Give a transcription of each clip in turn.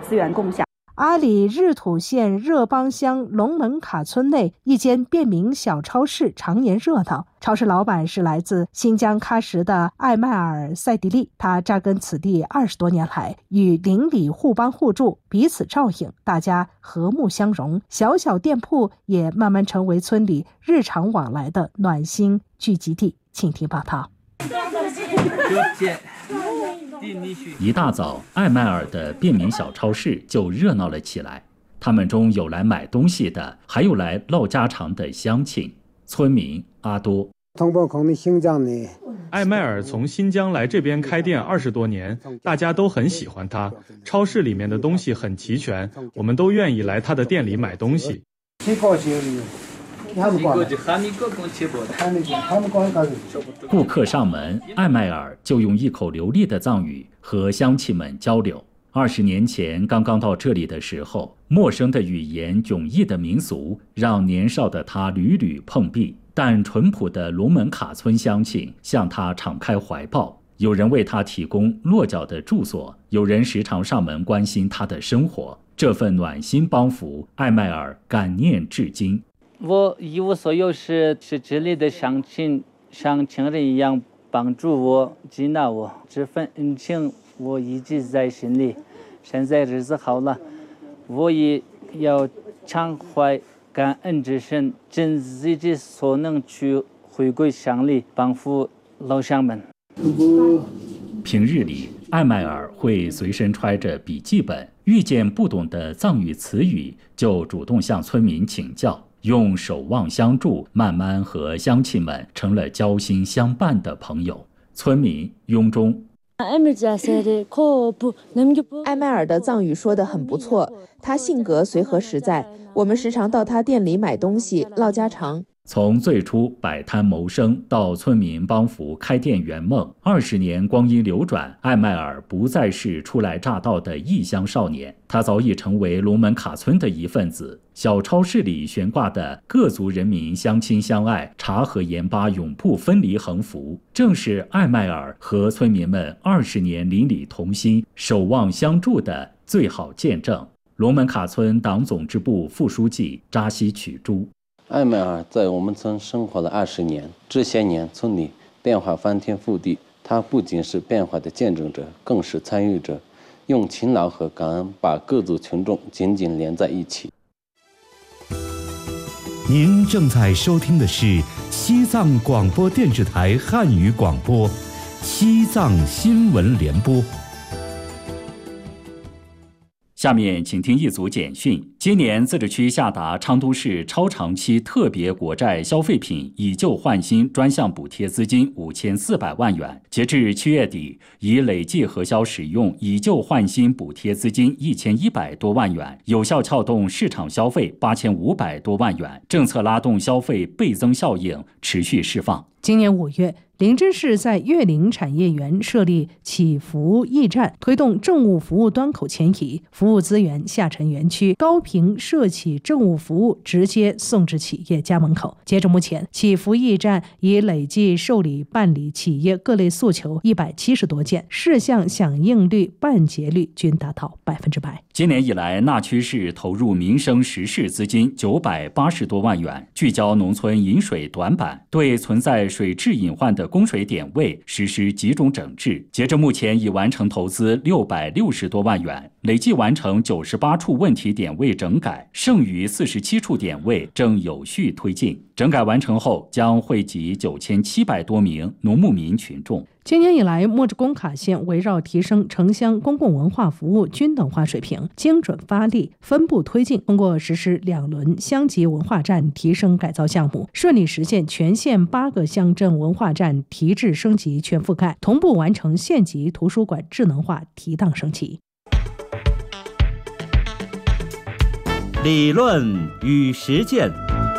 资源共享。 阿里日土县热邦乡龙门卡村内一间便民小超市常年热闹，超市老板是来自新疆喀什的艾迈尔·赛迪利，他扎根此地20多年来，与邻里互帮互助，彼此照应，大家和睦相融，小小店铺也慢慢成为村里日常往来的暖心聚集地。请听报道。 一大早，艾迈尔的便民小超市就热闹了起来。他们中有来买东西的，还有来唠家常的乡亲。村民阿多， 艾迈尔从新疆来这边开店20多年，大家都很喜欢他。超市里面的东西很齐全，我们都愿意来他的店里买东西。 顾客上门，艾迈尔就用一口流利的藏语和乡亲们交流。20年前刚刚到这里的时候，陌生的语言、迥异的民俗让年少的他屡屡碰壁，但淳朴的龙门卡村乡亲向他敞开怀抱，有人为他提供落脚的住所，有人时常上门关心他的生活。这份暖心帮扶，艾迈尔感念至今。 我一无所有时，是这里的乡亲像亲人一样帮助我、接纳我，这份恩情我一直在心里。现在日子好了，我也要常怀感恩之心，尽自己所能去回归乡里，帮扶老乡们。 平日里，艾迈尔会随身揣着笔记本，遇见不懂的藏语词语，就主动向村民请教。用守望相助，慢慢和乡亲们成了交心相伴的朋友。村民雍中， 艾迈尔的藏语说得很不错，他性格随和实在，我们时常到他店里买东西唠家常。 从最初摆摊谋生到村民帮扶开店圆梦，20年光阴流转，艾迈尔不再是初来乍到的异乡少年，他早已成为龙门卡村的一份子。小超市里悬挂的各族人民相亲相爱，茶和盐巴永不分离横幅，正是艾迈尔和村民们20年邻里同心、守望相助的最好见证。龙门卡村党总支部副书记扎西曲珠， 艾迈尔在我们村生活了20年，这些年村里变化翻天覆地，他不仅是变化的见证者，更是参与者，用勤劳和感恩把各族群众紧紧连在一起。 您正在收听的是西藏广播电视台汉语广播，西藏新闻联播。 下面请听一组简讯。今年自治区下达昌都市超长期特别国债消费品以旧换新专项补贴资金5400万元，截至7月底，已累计核销使用以旧换新补贴资金1100多万元，有效撬动市场消费8500多万元，政策拉动消费倍增效应持续释放。 今年5月，林芝市在岳林产业园设立启服驿站，推动政务服务端口前移，服务资源下沉园区，高频社企政务服务直接送至企业家门口。截至目前，启服驿站已累计受理办理企业各类诉求170多件，事项响应率、办结率均达到100%。 今年以来，纳曲市投入民生实事资金980多万元，聚焦农村饮水短板，对存在水质隐患的供水点位实施集中整治。截至目前，已完成投资660多万元，累计完成98处问题点位整改，剩余47处点位正有序推进。整改完成后，将惠及9700多名农牧民群众。 今年以来，莫志工卡县围绕提升城乡公共文化服务均等化水平，精准发力，分步推进，通过实施2轮乡级文化站提升改造项目，顺利实现全县8个乡镇文化站提质升级全覆盖，同步完成县级图书馆智能化提档升级。 理论与实践。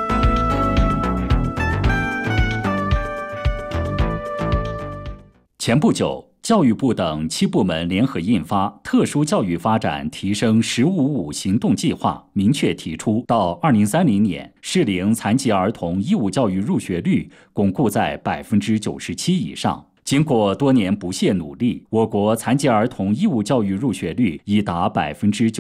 前不久，教育部等7部门联合印发《特殊教育发展提升“1055”行动计划》，明确提出，到2030年，适龄残疾儿童义务教育入学率巩固在97%以上。经过多年不懈努力，我国残疾儿童义务教育入学率已达9%。